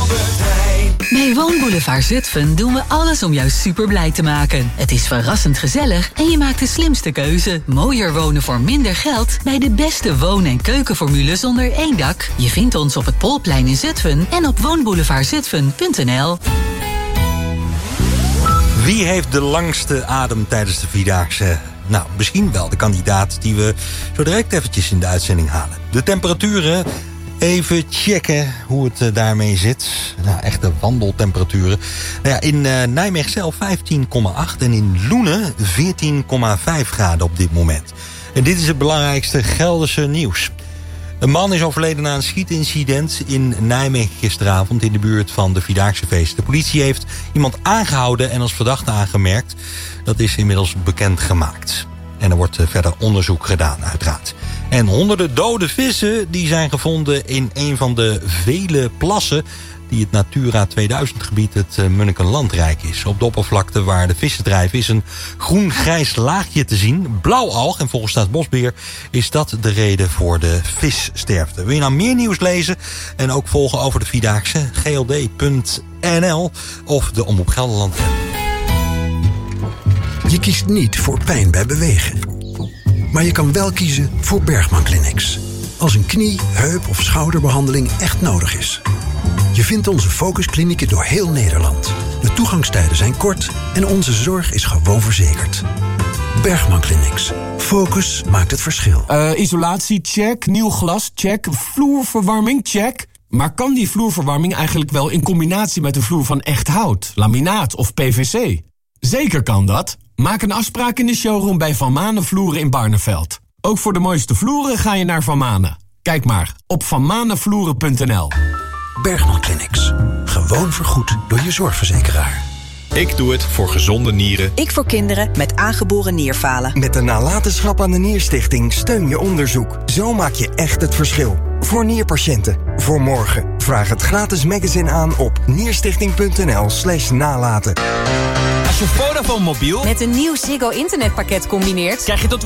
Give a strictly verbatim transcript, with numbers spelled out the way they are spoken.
Albert Heijn. Bij Woonboulevard Zutphen doen we alles om jou super blij te maken. Het is verrassend gezellig en je maakt de slimste keuze. Mooier wonen voor minder geld bij de beste woon- en keukenformules onder één dak. Je vindt ons op het Polplein in Zutphen en op woonboulevard zutphen punt n l. Wie heeft de langste adem tijdens de Vierdaagse? Nou, misschien wel de kandidaat die we zo direct eventjes in de uitzending halen. De temperaturen, even checken hoe het uh, daarmee zit. Nou, echte wandeltemperaturen. Nou ja, in uh, Nijmegen zelf vijftien komma acht en in Loenen veertien komma vijf graden op dit moment. En dit is het belangrijkste Gelderse nieuws. Een man is overleden na een schietincident in Nijmegen gisteravond in de buurt van de Vierdaagse feest. De politie heeft iemand aangehouden en als verdachte aangemerkt. Dat is inmiddels bekendgemaakt. En er wordt verder onderzoek gedaan, uiteraard. En honderden dode vissen die zijn gevonden in een van de vele plassen die het Natura tweeduizend gebied, het Munnikenlandrijk is. Op de oppervlakte waar de vissen drijven is een groen-grijs laagje te zien. Blauwalg, en volgens Staatsbosbeheer is dat de reden voor de vissterfte. Wil je nou meer nieuws lezen en ook volgen over de Vierdaagse? G L D punt N L of de Omroep Gelderland. Je kiest niet voor pijn bij bewegen. Maar je kan wel kiezen voor Bergman Clinics. Als een knie, heup of schouderbehandeling echt nodig is. Je vindt onze focusklinieken door heel Nederland. De toegangstijden zijn kort en onze zorg is gewoon verzekerd. Bergman Clinics. Focus maakt het verschil. Uh, isolatie, check. Nieuw glas, check. Vloerverwarming, check. Maar kan die vloerverwarming eigenlijk wel in combinatie met een vloer van echt hout, laminaat of P V C? Zeker kan dat. Maak een afspraak in de showroom bij Van Manen Vloeren in Barneveld. Ook voor de mooiste vloeren ga je naar Van Manen. Kijk maar op van manenvloeren punt n l. Bergman Clinics. Gewoon vergoed door je zorgverzekeraar. Ik doe het voor gezonde nieren. Ik voor kinderen met aangeboren nierfalen. Met de nalatenschap aan de Nierstichting steun je onderzoek. Zo maak je echt het verschil. Voor nierpatiënten. Voor morgen. Vraag het gratis magazine aan op nierstichting punt n l slash nalaten. Als je Vodafone mobiel met een nieuw Ziggo internetpakket combineert, krijg je tot